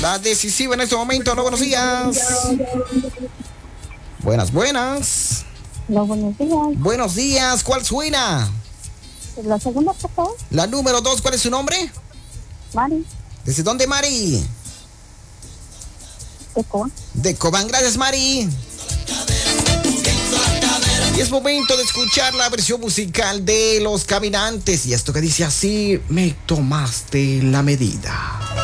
La decisiva en este momento. No, buenos días. Buenas, buenas. No, buenos días. Buenos días. ¿Cuál suena? La segunda, por favor. La número 2. ¿Cuál es su nombre? Mari, ¿Desde dónde, Mari? de Cobán. De Cobán. Gracias, Mari. Y es momento de escuchar la versión musical de Los Caminantes. Y esto que dice así: me tomaste la medida.